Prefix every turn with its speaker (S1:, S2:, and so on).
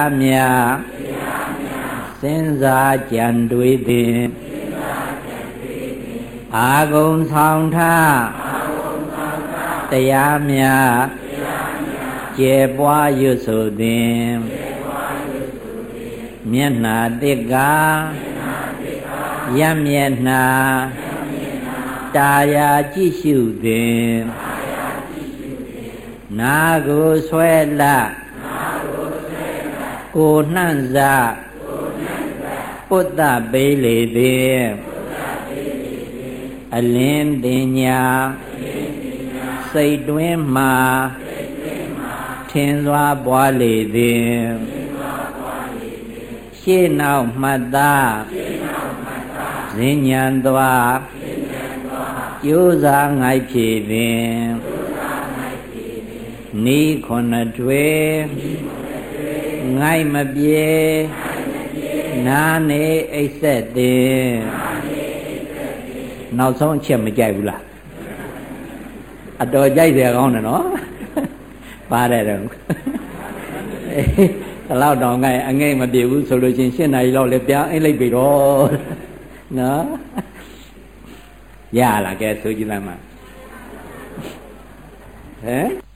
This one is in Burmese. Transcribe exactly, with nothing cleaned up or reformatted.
S1: မြစဉ်းစားကြံတွေးသည်အာဂုံဆောင်ထားတရားမြကျေပွားရွတ်ဆိုသည်မျက်နှာတစ်ကားရမျက်နှာတာယာကြည့်ရှုသည်နာကိုဆွဲလကိုနှံ့စပုတ္တပေလေသည်အလင်းတင်ညာစိတ်တွင်းမှာထင်စွာပွားလေသည်ရှေ့နောက်မှတ်သားဇဉ္ဉံသွားကျိုးစားငိုက်ဖြည်သည်နီးခုနှစ်ထွေငိုက်မပြေနာနေအိပ်ဆက်သည်နောက်ဆုံးအချက်မကြိုက်ဘူးလားအတော်ကြိုက်တယ်ကောင်းတယ်နော်ပါတယ်တော့ဒီလောက်တော့ငိုက်အငိမ့်မပြေဘူးဆိုလို့ချင်းရှင်းနာရီလောက်လည်းပြန်အိတ်လိုက်ပြီတော့နော်ရလားကဲဆိုကြည့်လိုက်မှာဟမ်